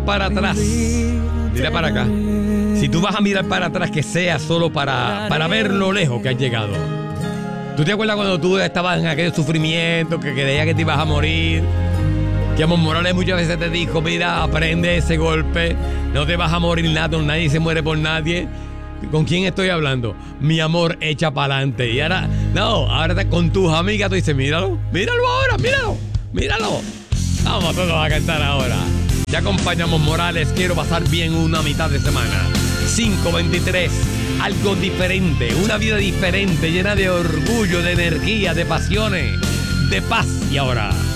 para atrás, mira para acá. Si tú vas a mirar para atrás, que sea solo para ver lo lejos que has llegado. ¿Tú te acuerdas cuando tú estabas en aquel sufrimiento, que creías que te ibas a morir? Que Amos Morales muchas veces te dijo, mira, aprende ese golpe, no te vas a morir nada, nadie se muere por nadie. ¿Con quién estoy hablando? Mi amor, echa para adelante. Y ahora, ahora con tus amigas tú dices, míralo ahora, míralo. Vamos todos a cantar ahora. Te acompañamos, Morales, quiero pasar bien una mitad de semana. 5:23, algo diferente, una vida diferente, llena de orgullo, de energía, de pasiones, de paz. Y ahora...